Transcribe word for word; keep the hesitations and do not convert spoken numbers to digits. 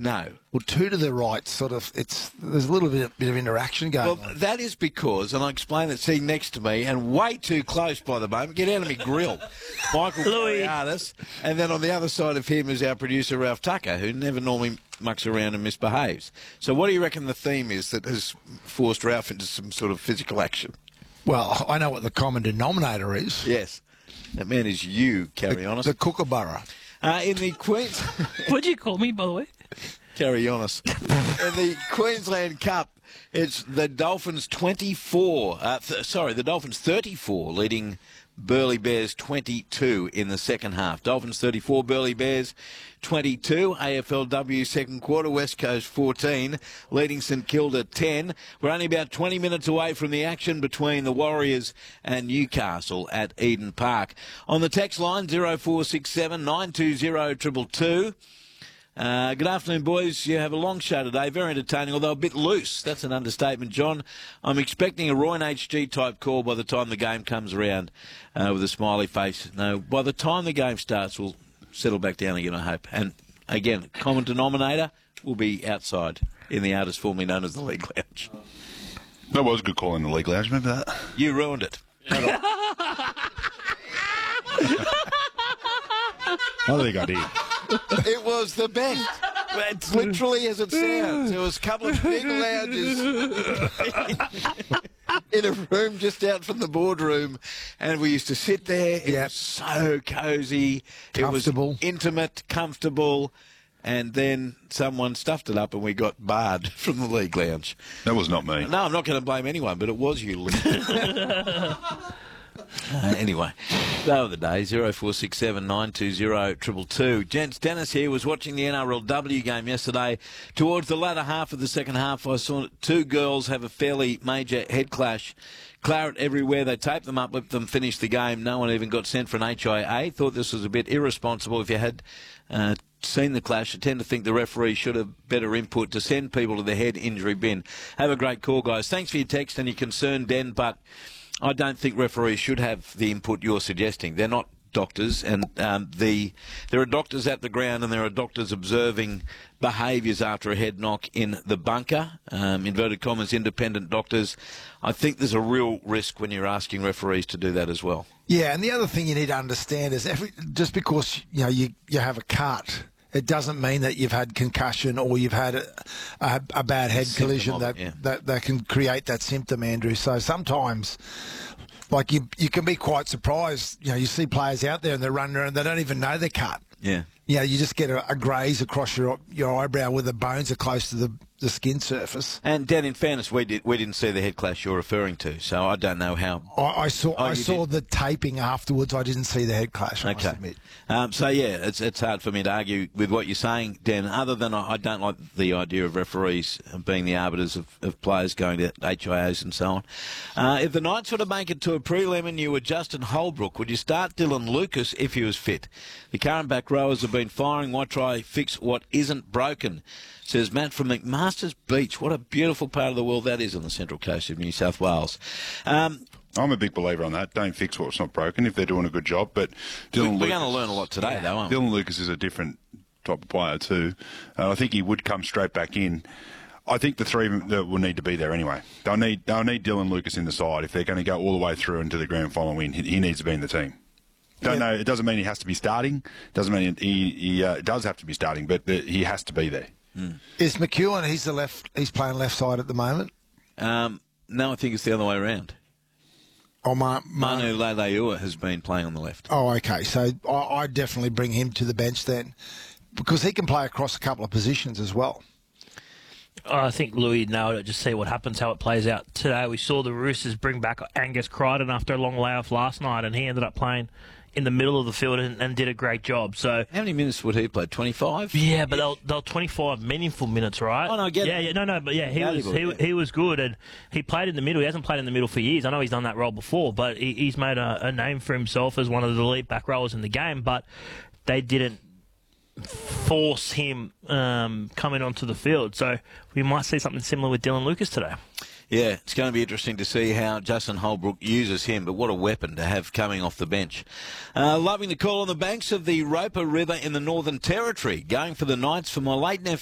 No. Well, two to the right, sort of, it's there's a little bit, bit of interaction going Well, on. that is because, and I explain it sitting next to me, and way too close by the moment, get out of me grill, Michael Carianis, and then on the other side of him is our producer, Ralph Tucker, who never normally mucks around and misbehaves. So what do you reckon the theme is that has forced Ralph into some sort of physical action? Well, I know what the common denominator is. Yes. That man is you, Carianis. The, the Kookaburra. Uh, in the Queens... What'd you call me, by the way? Carianis. In the Queensland Cup, it's the Dolphins twenty-four. Uh, th- sorry, the Dolphins thirty-four, leading Burleigh Bears twenty-two in the second half. Dolphins thirty-four, Burleigh Bears twenty-two. A F L W second quarter, West Coast fourteen, leading St Kilda ten. We're only about twenty minutes away from the action between the Warriors and Newcastle at Eden Park. On the text line, zero four six seven nine two zero two two two. Uh, good afternoon, boys. You have a long show today, very entertaining, although a bit loose. That's an understatement, John. I'm expecting a Roy and H G type call by the time the game comes around uh, with a smiley face. No, by the time the game starts, we'll settle back down again, I hope. And again, common denominator will be outside in the artist formerly known as the League Lounge. That was a good call in the League Lounge, remember that? You ruined it. I don't think I did. It was the best. It's literally as it sounds. There was a couple of big lounges in a room just out from the boardroom, and we used to sit there. It Yep. was so cosy. Comfortable. It was intimate, comfortable, and then someone stuffed it up and we got barred from the League Lounge. That was not me. No, I'm not going to blame anyone, but it was you, Lee. Uh, anyway, they were the days. zero four six seven nine two zero two two two. Gents, Dennis here was watching the N R L W game yesterday. Towards the latter half of the second half, I saw two girls have a fairly major head clash. Claret everywhere. They taped them up, let them finish the game. No one even got sent for an H I A. Thought this was a bit irresponsible. If you had uh, seen the clash, I tend to think the referee should have better input to send people to the head injury bin. Have a great call, guys. Thanks for your text and your concern, Den, but I don't think referees should have the input you're suggesting. They're not doctors, and um, the there are doctors at the ground and there are doctors observing behaviours after a head knock in the bunker, um, inverted commas, independent doctors. I think there's a real risk when you're asking referees to do that as well. Yeah, and the other thing you need to understand is every, just because you know you, you have a cut, it doesn't mean that you've had concussion or you've had a, a, a bad head Symptom collision of that, it, yeah. that that can create that symptom, Andrew. So sometimes, like you, you can be quite surprised. You know, you see players out there and they're running around, they don't even know they're cut. Yeah. You know, you just get a, a graze across your your eyebrow where the bones are close to the, the skin surface. And Dan, in fairness, we did we didn't see the head clash you're referring to, so I don't know how. I, I saw Oh, I you saw did? the taping afterwards. I didn't see the head clash, I must Okay. admit. Um, so, yeah, it's it's hard for me to argue with what you're saying, Dan, other than I, I don't like the idea of referees being the arbiters of, of players going to H I Os and so on. Uh, if the Knights were to make it to a prelim and you were Justin Holbrook, would you start Dylan Lucas if he was fit? The current back rowers have been firing. Why try fix what isn't broken? Says Matt from McMaster's Beach. What a beautiful part of the world that is on the central coast of New South Wales. Um, I'm a big believer on that. Don't fix what's not broken if they're doing a good job. But we, Dylan we're Lucas, going to learn a lot today, though, aren't we? Dylan Lucas is a different type of player too. Uh, I think he would come straight back in. I think the three that will need to be there anyway. They'll need they'll need Dylan Lucas in the side if they're going to go all the way through into the grand final win. He, he needs to be in the team. Don't Yeah. know. It doesn't mean he has to be starting. Doesn't mean he, he uh, does have to be starting, but the, he has to be there. Mm. Is McEwen? He's the left. He's playing left side at the moment. Um, no, I think it's the other way around. Oh, Ma- Ma- Manu Leleua has been playing on the left. Oh, okay. So I, I'd definitely bring him to the bench then, because he can play across a couple of positions as well. I think Louis nailed it. Just see what happens, how it plays out today. We saw the Roosters bring back Angus Crichton after a long layoff last night, and he ended up playing in the middle of the field and, and did a great job. So How many minutes would he play? twenty-five? yeah, but they'll they'll twenty-five meaningful minutes, right? Oh, no, I get yeah, it. yeah, no, no, but yeah, he was Valuable, he, yeah. he was good, and he played in the middle. He hasn't played in the middle for years. I know he's done that role before, but he, he's made a, a name for himself as one of the elite back rowers in the game. But they didn't force him um, coming onto the field, so we might see something similar with Dylan Lucas today. Yeah, it's going to be interesting to see how Justin Holbrook uses him, but what a weapon to have coming off the bench. Uh, loving the call on the banks of the Roper River in the Northern Territory. Going for the Knights for my late nephew.